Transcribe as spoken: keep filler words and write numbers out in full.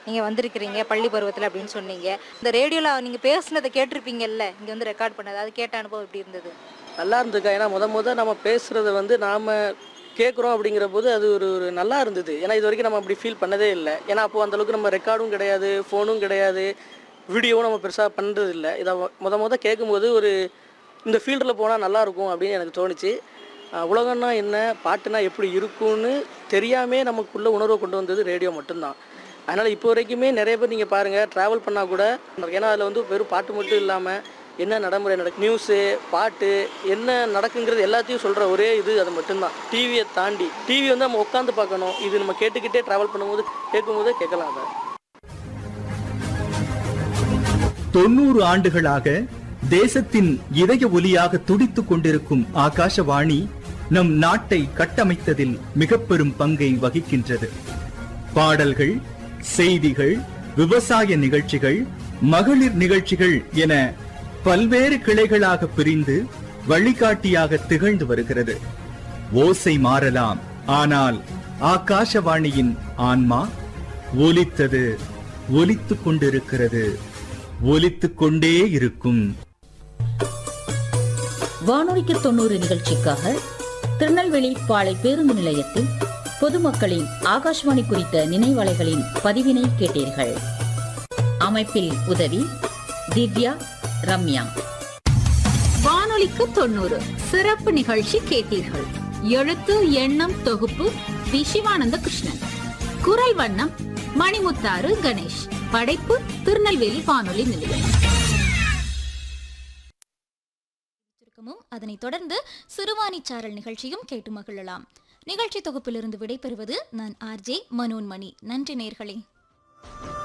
நீங்க வந்திருக்கிறீங்க பள்ளி பருவத்துல அப்படின்னு சொன்னீங்க. இந்த ரேடியோல நீங்க பேசுனத கேட்டிருப்பீங்கல்ல, இங்க வந்து ரெக்கார்ட் பண்ணது. அது கேட்ட அனுபவம் எப்படி இருந்தது? நல்லா இருந்துக்கா. ஏன்னா முத முத நம்ம பேசுறத வந்து நாம கேட்குறோம் அப்படிங்கிறபோது அது ஒரு ஒரு நல்லா இருந்தது. ஏன்னா இதுவரைக்கும் நம்ம அப்படி ஃபீல் பண்ணதே இல்ல. ஏன்னா அப்போ அந்த அளவுக்கு நம்ம ரெக்கார்டும் கிடையாது, ஃபோனும் கிடையாது, வீடியோவும் நம்ம பெருசா பண்றது இல்ல. இத மொத மொத கேட்கும்போது ஒரு இந்த ஃபீல்டுல போனா நல்லாயிருக்கும் அப்படின்னு எனக்கு தோணுச்சு. அ உலகம்னா என்ன? பாட்டுனா எப்படி இருக்கும்னு தெரியாமயே நமக்குள்ள உணர்வ கொண்டு வந்தது ரேடியோ மட்டும்தான். அதனால இப்போ வரைக்குமே நெறைய பேர் நீங்க பாருங்க, டிராவல் பண்ணா கூட ஏன்னா அதில வந்து வெறும் பாட்டு மட்டும் இல்லாம, என்ன நடைமுறை நடக்கு நியூஸு, பாட்டு என்ன நடக்குங்கிறது எல்லாத்தையும் சொல்ற ஒரே இது அது மட்டும்தான். டிவிய தாண்டி. டிவி வந்து நம்ம உட்காந்து பார்க்கணும். இது நம்ம கேட்டுக்கிட்டே டிராவல் பண்ணும்போது கேட்கும்போதே கேட்கலாம் அத. தொண்ணூறு ஆண்டுகளாக தேசத்தின் இதய ஒலியாக துடித்துக் கொண்டிருக்கும் ஆகாஷவாணி நம் நாட்டை கட்டமைத்ததில் மிக பெரும் பங்கை வகிக்கின்றது. பாடல்கள், செய்திகள், விவசாய நிகழ்ச்சிகள், மகளிர் நிகழ்ச்சிகள் என பல்வேறு கிளைகளாக பிரிந்து வழிகாட்டியாக திகழ்ந்து வருகிறது. ஓசை மாறலாம், ஆனால் ஆகாஷவாணியின் ஆன்மா ஒலித்தது, ஒலித்துக் கொண்டிருக்கிறது, ஒலித்துக் கொண்டே இருக்கும். வானொலிக்கு தொண்ணூறு நிகழ்ச்சிக்காக திருநெல்வேலி பாளை பேருந்து நிலையத்தில் பொதுமக்களின் ஆகாஷ்வாணி குறித்த நினைவலைகளின் பதிவினை கேட்டீர்கள். அமைப்பில் உதவி திவ்யா, ரம்யா. வானொலிக்கு தொண்ணூறு சிறப்பு நிகழ்ச்சி கேட்டீர்கள். எழுத்து எண்ணம் தொகுப்பு வி சிவானந்த கிருஷ்ணன். குரல் வண்ணம் மணிமுத்தாறு கணேஷ். படைப்பு திருநெல்வேலி வானொலி நிலையம். அதனைத் தொடர்ந்து சிறுவாணி சாரல் நிகழ்ச்சியும் கேட்டு மகிழலாம். நிகழ்ச்சி தொகுப்பிலிருந்து விடைபெறுவது நான் ஆர்ஜே மனோன்மணி. நன்றி நேயர்களே.